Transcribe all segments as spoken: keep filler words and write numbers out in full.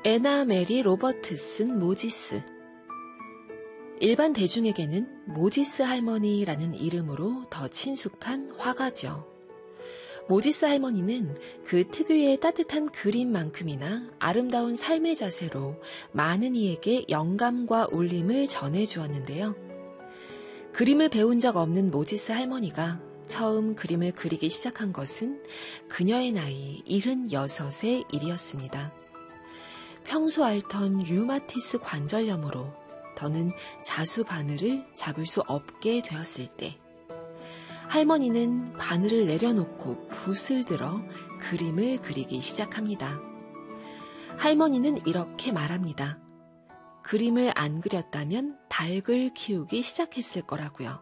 애나 메리 로버트슨 모지스. 일반 대중에게는 모지스 할머니라는 이름으로 더 친숙한 화가죠. 모지스 할머니는 그 특유의 따뜻한 그림만큼이나 아름다운 삶의 자세로 많은 이에게 영감과 울림을 전해주었는데요. 그림을 배운 적 없는 모지스 할머니가 처음 그림을 그리기 시작한 것은 그녀의 나이 일흔여섯의 일이었습니다. 평소 앓던 류마티스 관절염으로 더는 자수 바늘을 잡을 수 없게 되었을 때 할머니는 바늘을 내려놓고 붓을 들어 그림을 그리기 시작합니다. 할머니는 이렇게 말합니다. 그림을 안 그렸다면 닭을 키우기 시작했을 거라고요.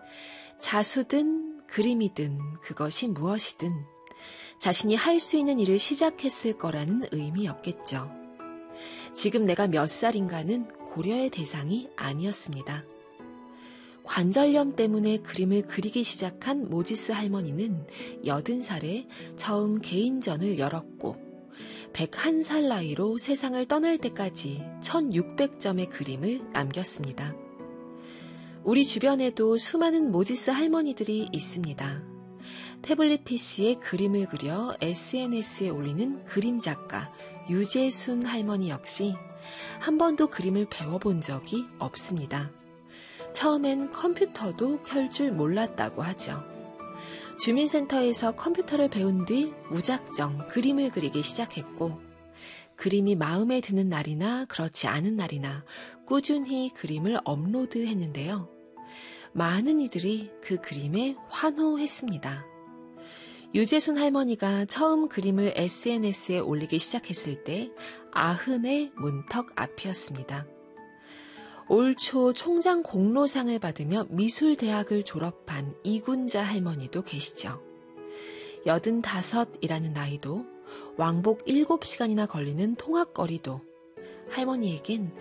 자수든 그림이든 그것이 무엇이든 자신이 할 수 있는 일을 시작했을 거라는 의미였겠죠. 지금 내가 몇 살인가는 고려의 대상이 아니었습니다. 관절염 때문에 그림을 그리기 시작한 모지스 할머니는 여든 살에 처음 개인전을 열었고 백한 살 나이로 세상을 떠날 때까지 천육백 점의 그림을 남겼습니다. 우리 주변에도 수많은 모지스 할머니들이 있습니다. 태블릿 피시에 그림을 그려 에스엔에스에 올리는 그림 작가 유재순 할머니 역시 한 번도 그림을 배워본 적이 없습니다. 처음엔 컴퓨터도 켤 줄 몰랐다고 하죠. 주민센터에서 컴퓨터를 배운 뒤 무작정 그림을 그리기 시작했고 그림이 마음에 드는 날이나 그렇지 않은 날이나 꾸준히 그림을 업로드했는데요. 많은 이들이 그 그림에 환호했습니다. 유재순 할머니가 처음 그림을 에스엔에스에 올리기 시작했을 때 아흔의 문턱 앞이었습니다. 올 초 총장 공로상을 받으며 미술대학을 졸업한 이군자 할머니도 계시죠. 여든다섯이라는 나이도 왕복 일곱 시간이나 걸리는 통학거리도 할머니에겐